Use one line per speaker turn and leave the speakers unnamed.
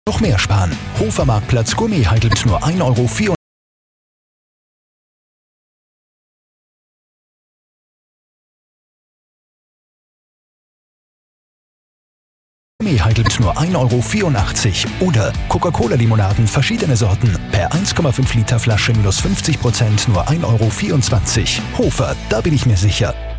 Noch mehr sparen. Hofer Marktplatz Gourmet Heidelberg nur 1,04 €. Heidelberg nur 1,84 € oder Coca-Cola-Limonaden verschiedene Sorten per 1,5 Liter Flasche minus 50% nur 1,24 €. Hofer, da bin ich mir sicher.